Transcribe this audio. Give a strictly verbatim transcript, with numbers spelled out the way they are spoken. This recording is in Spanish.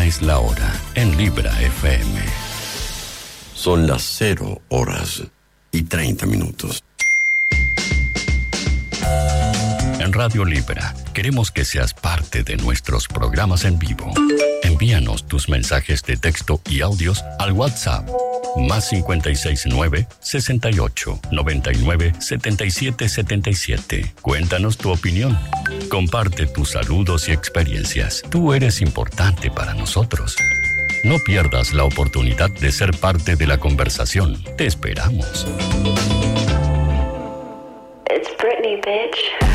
es la hora en Libra F M. Son las cero horas y treinta minutos. En Radio Libra queremos que seas parte de nuestros programas en vivo. Envíanos tus mensajes de texto y audios al WhatsApp más cincuenta y seis nueve, sesenta y ocho, noventa y nueve, setenta y siete setenta y siete. Cuéntanos tu opinión. Comparte tus saludos y experiencias. Tú eres importante para nosotros. No pierdas la oportunidad de ser parte de la conversación. Te esperamos. It's Britney, bitch.